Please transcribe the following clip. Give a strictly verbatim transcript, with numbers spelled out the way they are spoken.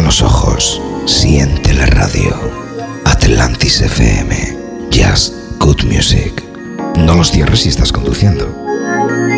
los ojos, siente la radio. Atlantis F M. Just good music. No los cierres si estás conduciendo.